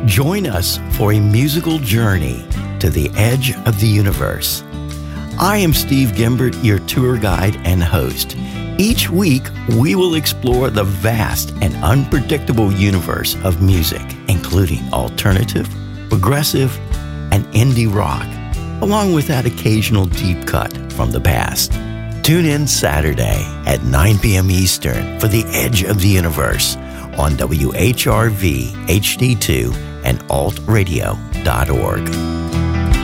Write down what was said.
Join us for a musical journey to the edge of the universe. I am Steve Gimbert, your tour guide and host. Each week, we will explore the vast and unpredictable universe of music, including alternative, progressive, and indie rock, along with that occasional deep cut from the past. Tune in Saturday at 9 p.m. Eastern for The Edge of the Universe on WHRV HD2 and altradio.org.